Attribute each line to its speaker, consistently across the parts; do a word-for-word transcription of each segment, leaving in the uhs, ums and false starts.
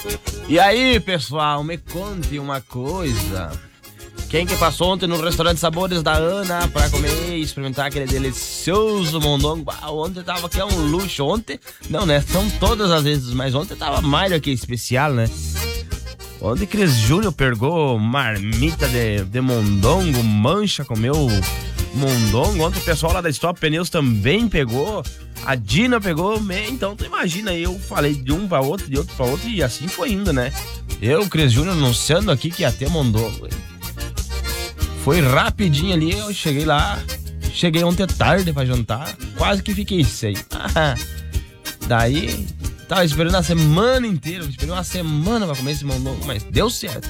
Speaker 1: E aí, pessoal, me conte uma coisa. Quem que passou ontem no restaurante Sabores da Ana pra comer e experimentar aquele delicioso mondongo? Ah, ontem tava aqui, é um luxo. Ontem, não, né? São todas as vezes, mas ontem tava mais do que especial, né? Ontem Cris Júnior pegou marmita de, de mondongo, Mancha comeu mondongo. Ontem o pessoal lá da Stop Pneus também pegou. A Dina pegou, então tu imagina, eu falei de um pra outro, de outro pra outro, e assim foi indo, né? Eu, Cris Júnior, anunciando aqui que ia ter mondongo. Foi rapidinho ali, eu cheguei lá, cheguei ontem tarde pra jantar, quase que fiquei sem. Daí, tava esperando a semana inteira, esperei uma semana pra comer esse mondongo, mas deu certo.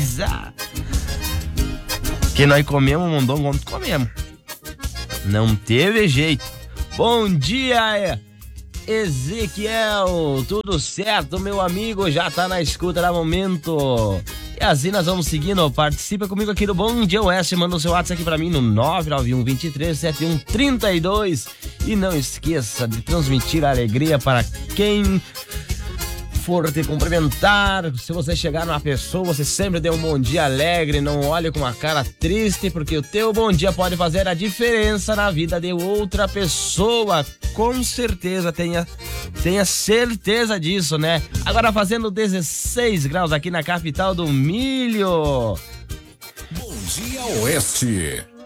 Speaker 1: Que nós comemos mondongo ontem, comemos. Não teve jeito. Bom dia, Ezequiel, tudo certo, meu amigo? Já tá na escuta da Momento. E assim nós vamos seguindo, participa comigo aqui do Bom Dia Oeste, manda o seu WhatsApp aqui pra mim no nove nove um, dois três, sete um três dois. E não esqueça de transmitir a alegria para quem for te cumprimentar. Se você chegar numa pessoa, você sempre dê um bom dia alegre, não olhe com uma cara triste, porque o teu bom dia pode fazer a diferença na vida de outra pessoa. Com certeza, tenha, tenha certeza disso, né? Agora fazendo dezesseis graus aqui na capital do milho.
Speaker 2: Bom Dia Oeste.